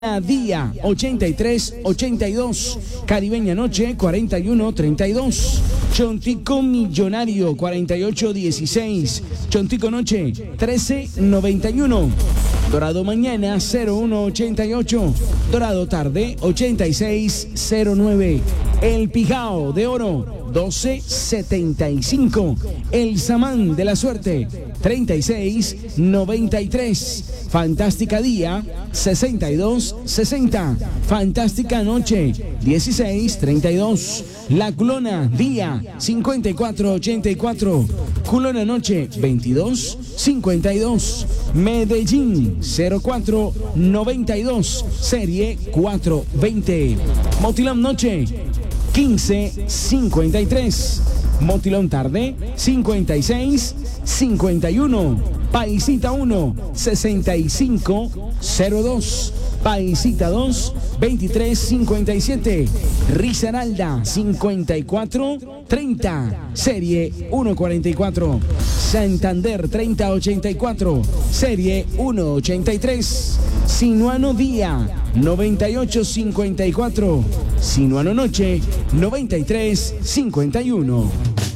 Día 83-82, Caribeña Noche 41-32, Chontico Millonario 48-16, Chontico Noche 13-91, Dorado Mañana 01-88, Dorado Tarde 86-09, El Pijao de Oro 12-75, El Samán de la Suerte 36-93, Fantástica Día 62-60, Fantástica Noche 16-32, La Culona Día 54-84, Culona Noche 22-52, Medellín 04-92, Serie 420, Motilón Noche 15-53, Motilón Tarde 56-51, Paisita 1 65-02, Paisita 2 23-57, Risaralda 54-30, Serie 144, Santander 30-84, Serie 183, Sinuano Día 98-54, Sinuano Noche 93-51.